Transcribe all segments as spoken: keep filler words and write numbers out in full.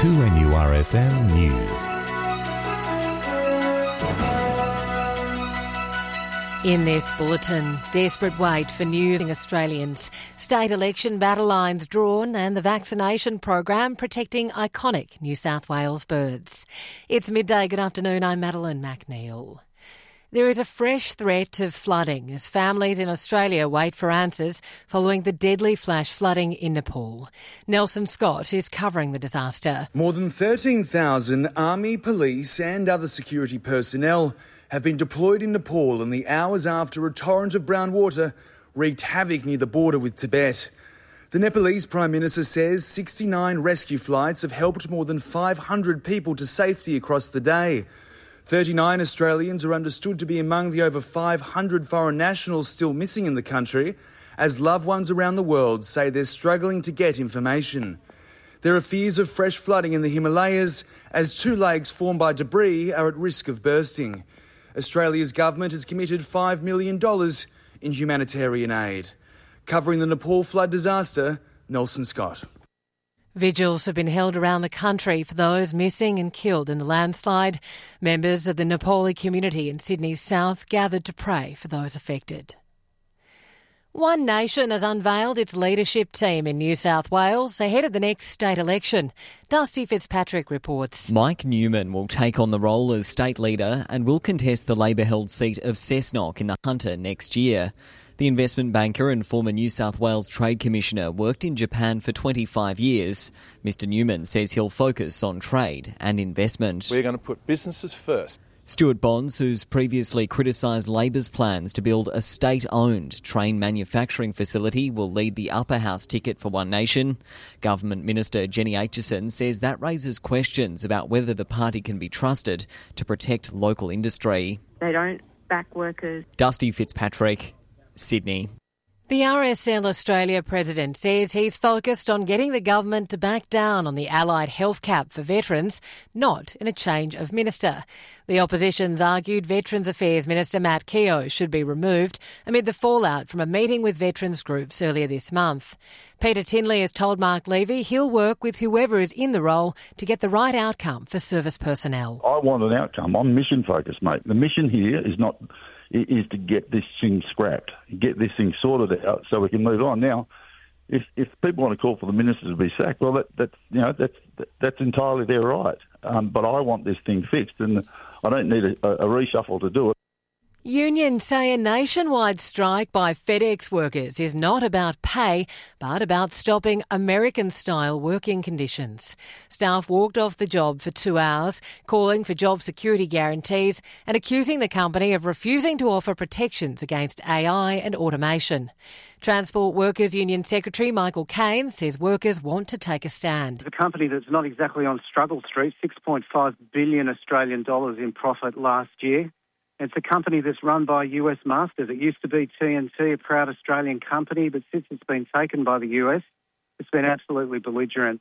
two N U R F M News. In this bulletin, desperate wait for news Australians, state election battle lines drawn and the vaccination program protecting iconic New South Wales birds. It's midday. Good afternoon, I'm Madeline McNeil. There is a fresh threat of flooding as families in Australia wait for answers following the deadly flash flooding in Nepal. Nelson Scott is covering the disaster. More than thirteen thousand army, police and other security personnel have been deployed in Nepal in the hours after a torrent of brown water wreaked havoc near the border with Tibet. The Nepalese Prime Minister says sixty-nine rescue flights have helped more than five hundred people to safety across the day. thirty-nine Australians are understood to be among the over five hundred foreign nationals still missing in the country, as loved ones around the world say they're struggling to get information. There are fears of fresh flooding in the Himalayas, as two lakes formed by debris are at risk of bursting. Australia's government has committed five million dollars in humanitarian aid. Covering the Nepal flood disaster, Nelson Scott. Vigils have been held around the country for those missing and killed in the landslide. Members of the Nepali community in Sydney's south gathered to pray for those affected. One Nation has unveiled its leadership team in New South Wales ahead of the next state election. Dusty Fitzpatrick reports. Mike Newman will take on the role as state leader and will contest the Labor-held seat of Cessnock in the Hunter next year. The investment banker and former New South Wales Trade Commissioner worked in Japan for twenty-five years. Mister Newman says he'll focus on trade and investment. We're going to put businesses first. Stuart Bonds, who's previously criticised Labor's plans to build a state-owned train manufacturing facility, will lead the upper house ticket for One Nation. Government Minister Jenny Aitchison says that raises questions about whether the party can be trusted to protect local industry. They don't back workers. Dusty Fitzpatrick, Sydney. The R S L Australia president says he's focused on getting the government to back down on the allied health cap for veterans, not in a change of minister. The opposition's argued Veterans Affairs Minister Matt Keogh should be removed amid the fallout from a meeting with veterans groups earlier this month. Peter Tinley has told Mark Levy he'll work with whoever is in the role to get the right outcome for service personnel. I want an outcome. I'm mission focused, mate. The mission here is not... is to get this thing scrapped, get this thing sorted out so we can move on. Now, if if people want to call for the minister to be sacked, well, that, that's you know that's that's entirely their right. Um, but I want this thing fixed, and I don't need a, a reshuffle to do it. Unions say a nationwide strike by FedEx workers is not about pay, but about stopping American-style working conditions. Staff walked off the job for two hours, calling for job security guarantees and accusing the company of refusing to offer protections against A I and automation. Transport Workers Union Secretary Michael Cain says workers want to take a stand. It's a company that's not exactly on struggle street, six point five billion Australian dollars in profit last year. It's a company that's run by U S masters. It used to be T N T, a proud Australian company, but since it's been taken by the U S, it's been absolutely belligerent.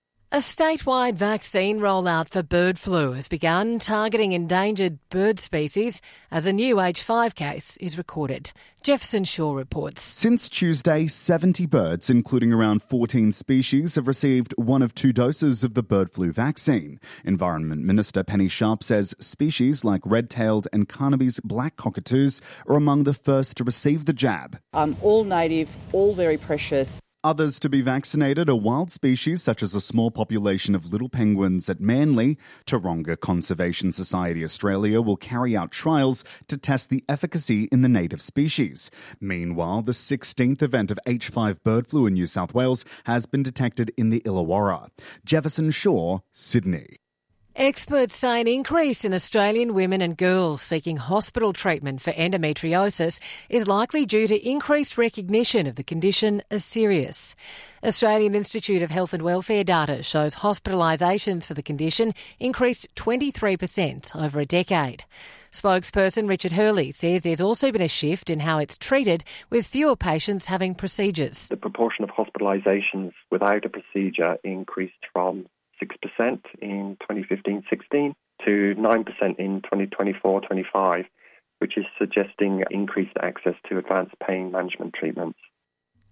A statewide vaccine rollout for bird flu has begun, targeting endangered bird species as a new H five case is recorded. Jefferson Shaw reports. Since Tuesday, seventy birds, including around fourteen species, have received one of two doses of the bird flu vaccine. Environment Minister Penny Sharp says species like red-tailed and Carnaby's black cockatoos are among the first to receive the jab. Um, all native, all very precious. Others to be vaccinated are wild species such as a small population of little penguins at Manly. Taronga Conservation Society Australia will carry out trials to test the efficacy in the native species. Meanwhile, the sixteenth event of H five bird flu in New South Wales has been detected in the Illawarra. Jefferson Shaw, Sydney. Experts say an increase in Australian women and girls seeking hospital treatment for endometriosis is likely due to increased recognition of the condition as serious. Australian Institute of Health and Welfare data shows hospitalisations for the condition increased twenty-three percent over a decade. Spokesperson Richard Hurley says there's also been a shift in how it's treated, with fewer patients having procedures. The proportion of hospitalisations without a procedure increased from six percent in twenty fifteen sixteen to nine percent in twenty twenty-four twenty-five, which is suggesting increased access to advanced pain management treatments.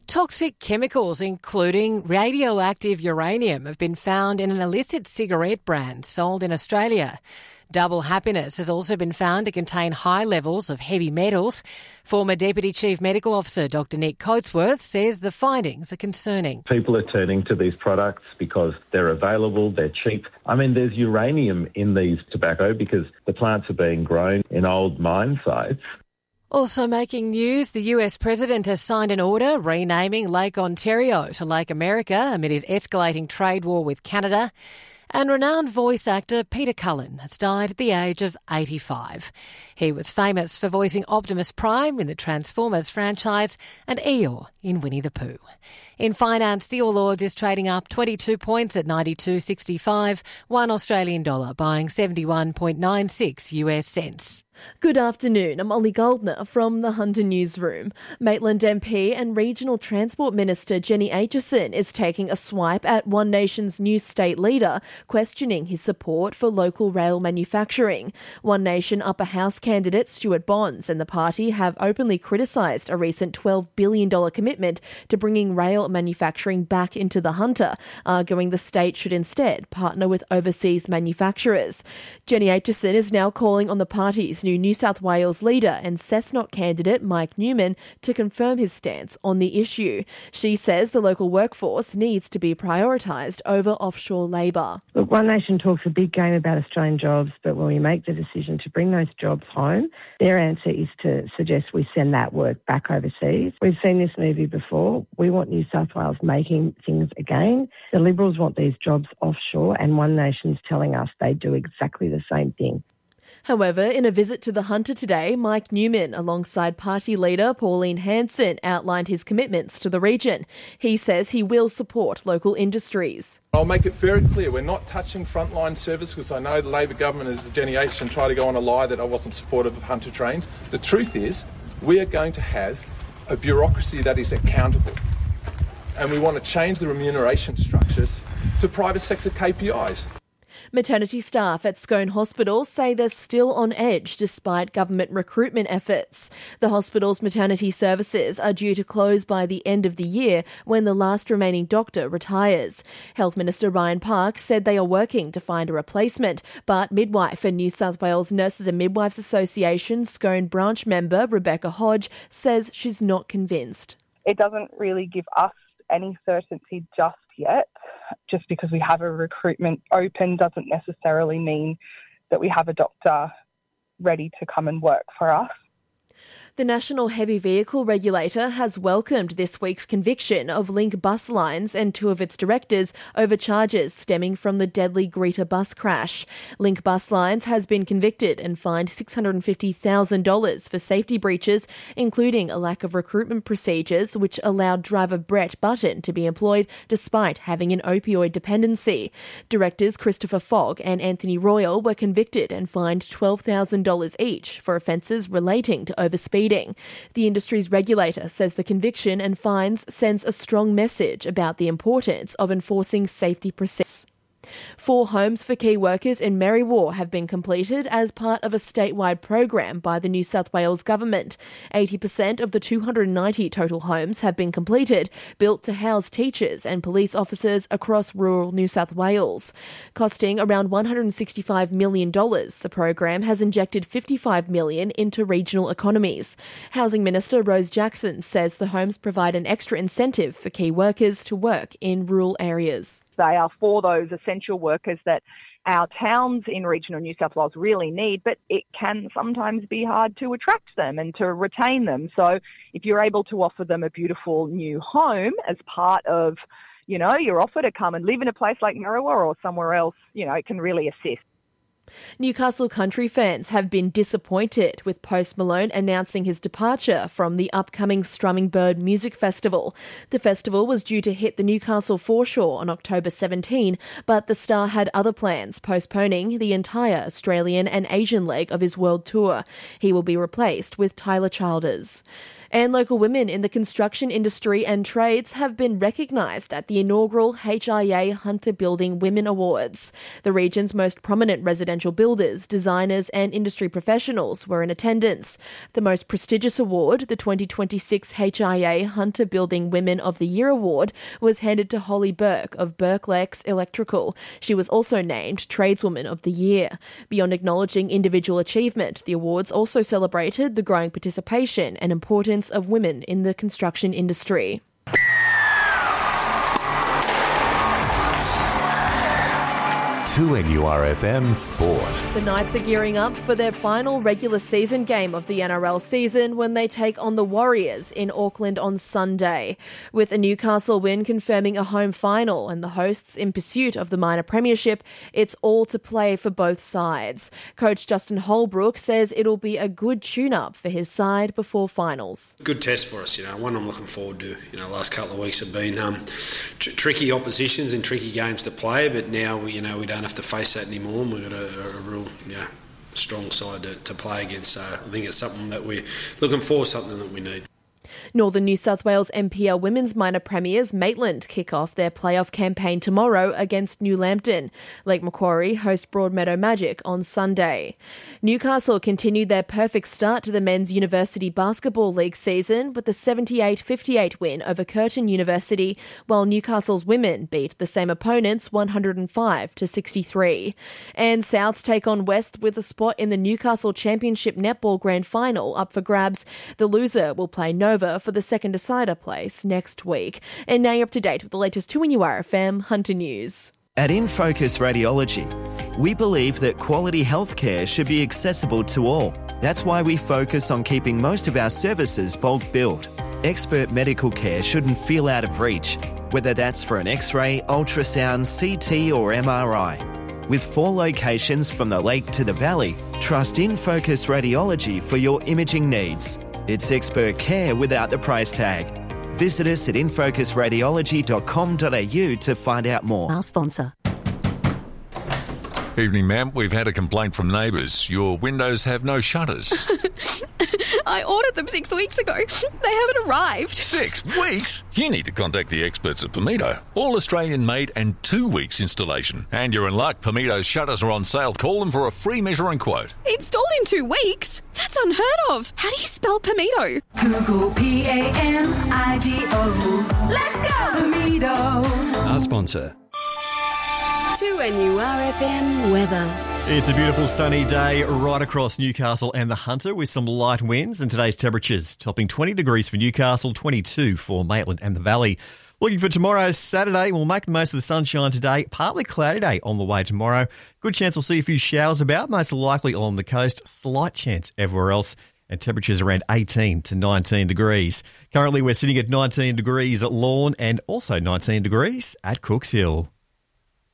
Toxic chemicals, including radioactive uranium, have been found in an illicit cigarette brand sold in Australia. Double Happiness has also been found to contain high levels of heavy metals. Former Deputy Chief Medical Officer Doctor Nick Coatsworth says the findings are concerning. People are turning to these products because they're available, they're cheap. I mean, there's uranium in these tobacco because the plants are being grown in old mine sites. Also making news, the U S President has signed an order renaming Lake Ontario to Lake America amid his escalating trade war with Canada. And renowned voice actor Peter Cullen has died at the age of eighty-five. He was famous for voicing Optimus Prime in the Transformers franchise and Eeyore in Winnie the Pooh. In finance, the All Ords is trading up twenty-two points at ninety-two sixty-five, one Australian dollar buying seventy-one point nine six U S cents. Good afternoon, I'm Ollie Goldner from the Hunter Newsroom. Maitland M P and Regional Transport Minister Jenny Aitchison is taking a swipe at One Nation's new state leader, questioning his support for local rail manufacturing. One Nation Upper House candidate Stuart Bonds and the party have openly criticised a recent twelve billion dollars commitment to bringing rail manufacturing back into the Hunter, arguing the state should instead partner with overseas manufacturers. Jenny Aitchison is now calling on the party's new New South Wales leader and Cessnock candidate Mike Newman to confirm his stance on the issue. She says the local workforce needs to be prioritised over offshore labour. Look, One Nation talks a big game about Australian jobs, but when we make the decision to bring those jobs home, their answer is to suggest we send that work back overseas. We've seen this movie before. We want New South Wales making things again. The Liberals want these jobs offshore, and One Nation's telling us they do exactly the same thing. However, in a visit to the Hunter today, Mike Newman, alongside party leader Pauline Hanson, outlined his commitments to the region. He says he will support local industries. I'll make it very clear, we're not touching frontline service because I know the Labor government, as Jenny Aitchison, tried to go on a lie that I wasn't supportive of Hunter trains. The truth is, we are going to have a bureaucracy that is accountable. And we want to change the remuneration structures to private sector K P Is. Maternity staff at Scone Hospital say they're still on edge despite government recruitment efforts. The hospital's maternity services are due to close by the end of the year when the last remaining doctor retires. Health Minister Ryan Park said they are working to find a replacement, but Midwife and New South Wales Nurses and Midwives Association Scone branch member Rebecca Hodge says she's not convinced. It doesn't really give us any certainty just yet. Just because we have a recruitment open doesn't necessarily mean that we have a doctor ready to come and work for us. The National Heavy Vehicle Regulator has welcomed this week's conviction of Link Bus Lines and two of its directors over charges stemming from the deadly Greta bus crash. Link Bus Lines has been convicted and fined six hundred fifty thousand dollars for safety breaches, including a lack of recruitment procedures which allowed driver Brett Button to be employed despite having an opioid dependency. Directors Christopher Fogg and Anthony Royal were convicted and fined twelve thousand dollars each for offences relating to overspeeding. The industry's regulator says the conviction and fines sends a strong message about the importance of enforcing safety procedures. Four homes for key workers in Merriwa have been completed as part of a statewide program by the New South Wales government. eighty percent of the two hundred ninety total homes have been completed, built to house teachers and police officers across rural New South Wales. Costing around one hundred sixty-five million dollars, the program has injected fifty-five million dollars into regional economies. Housing Minister Rose Jackson says the homes provide an extra incentive for key workers to work in rural areas. They are for those essential workers that our towns in regional New South Wales really need, but it can sometimes be hard to attract them and to retain them. So if you're able to offer them a beautiful new home as part of, you know, your offer to come and live in a place like Merriwa or somewhere else, you know, it can really assist. Newcastle country fans have been disappointed with Post Malone announcing his departure from the upcoming Strumming Bird Music Festival. The festival was due to hit the Newcastle foreshore on October seventeenth, but the star had other plans, postponing the entire Australian and Asian leg of his world tour. He will be replaced with Tyler Childers. And local women in the construction industry and trades have been recognised at the inaugural H I A Hunter Building Women Awards. The region's most prominent residential builders, designers and industry professionals were in attendance. The most prestigious award, the twenty twenty-six H I A Hunter Building Women of the Year Award, was handed to Holly Burke of Burke-Lex Electrical. She was also named Tradeswoman of the Year. Beyond acknowledging individual achievement, the awards also celebrated the growing participation and importance of women in the construction industry. two N U R F M Sport. The Knights are gearing up for their final regular season game of the N R L season when they take on the Warriors in Auckland on Sunday. With a Newcastle win confirming a home final and the hosts in pursuit of the minor premiership, it's all to play for both sides. Coach Justin Holbrook says it'll be a good tune-up for his side before finals. Good test for us, you know, one I'm looking forward to. You know, the last couple of weeks have been um, tr- tricky oppositions and tricky games to play, but now, you know, we don't have to face that anymore, and we've got a, a real, you know, strong side to, to play against. So I think it's something that we're looking for, something that we need. Northern New South Wales M P L Women's Minor Premiers Maitland kick off their playoff campaign tomorrow against New Lambton. Lake Macquarie host Broadmeadow Magic on Sunday. Newcastle continued their perfect start to the Men's University Basketball League season with a seventy-eight fifty-eight win over Curtin University, while Newcastle's women beat the same opponents one hundred five to sixty-three. And Souths take on West with a spot in the Newcastle Championship Netball Grand Final up for grabs. The loser will play Nova for the second decider place next week. And now you're up to date with the latest two N U R F M Hunter News. At InFocus Radiology, we believe that quality healthcare should be accessible to all. That's why we focus on keeping most of our services bulk billed. Expert medical care shouldn't feel out of reach, whether that's for an X-ray, ultrasound, C T or M R I. With four locations from the lake to the valley, trust InFocus Radiology for your imaging needs. It's expert care without the price tag. Visit us at infocus radiology dot com dot a u to find out more. Our sponsor. Evening, ma'am. We've had a complaint from neighbours. Your windows have no shutters. I ordered them six weeks ago. They haven't arrived. Six weeks? You need to contact the experts at Pimito. All Australian made and two weeks installation. And you're in luck. Pimito's shutters are on sale. Call them for a free measuring quote. Installed in two weeks? That's unheard of. How do you spell Pimito? Google P A M I D O. Let's go, Pimito. Our sponsor. two N U R F M weather. It's a beautiful sunny day right across Newcastle and the Hunter with some light winds and today's temperatures topping twenty degrees for Newcastle, twenty-two for Maitland and the Valley. Looking for tomorrow's Saturday, we'll make the most of the sunshine today. Partly cloudy day on the way tomorrow. Good chance we'll see a few showers about, most likely along the coast. Slight chance everywhere else. And temperatures around eighteen to nineteen degrees. Currently we're sitting at nineteen degrees at Lorne and also nineteen degrees at Cooks Hill.